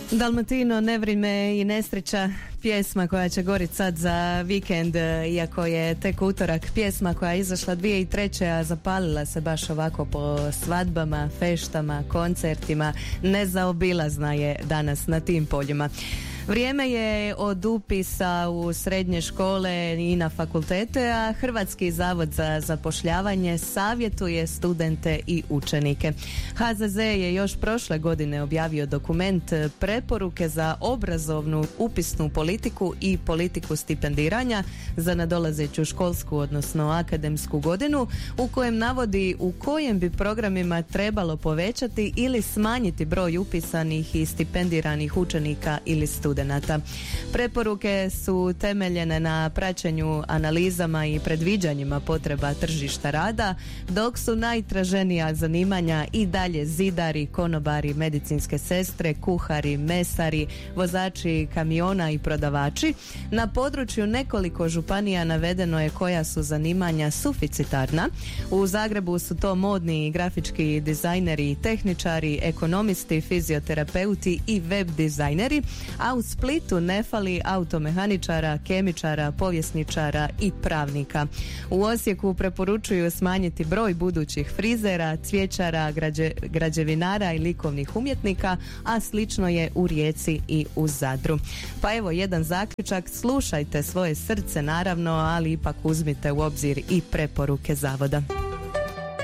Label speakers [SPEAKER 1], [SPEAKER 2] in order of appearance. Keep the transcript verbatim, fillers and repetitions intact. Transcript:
[SPEAKER 1] Dalmatino, Nevrime i nesreća, pjesma koja će gorit sad za vikend, iako je tek utorak, pjesma koja je izašla dvije tisuće treće. a zapalila se baš ovako po svadbama, feštama, koncertima, nezaobilazna je danas na tim poljima. Vrijeme je od upisa u srednje škole i na fakultete, a Hrvatski zavod za zapošljavanje savjetuje studente i učenike. H Z Z je još prošle godine objavio dokument preporuke za obrazovnu upisnu politiku i politiku stipendiranja za nadolazeću školsku, odnosno akademsku godinu, u kojem navodi u kojem bi programima trebalo povećati ili smanjiti broj upisanih i stipendiranih učenika ili studenata. Preporuke su temeljene na praćenju, analizama i predviđanjima potreba tržišta rada, dok su najtraženija zanimanja i dalje zidari, konobari, medicinske sestre, kuhari, mesari, vozači kamiona i prodavači. Na području nekoliko županija navedeno je koja su zanimanja suficitarna. U Zagrebu su to modni i grafički dizajneri i tehničari, ekonomisti, fizioterapeuti i web dizajneri, a u Splitu ne fali automehaničara, kemičara, povjesničara i pravnika. U Osijeku preporučuju smanjiti broj budućih frizera, cvjećara, građe, građevinara i likovnih umjetnika, a slično je u Rijeci i u Zadru. Pa evo jedan zaključak, slušajte svoje srce naravno, ali ipak uzmite u obzir i preporuke zavoda.